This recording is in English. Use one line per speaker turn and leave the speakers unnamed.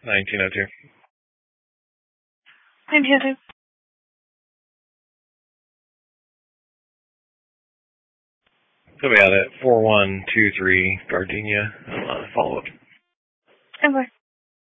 1902.
1902.
So we had it 4123 Gardenia. Follow up.
Okay.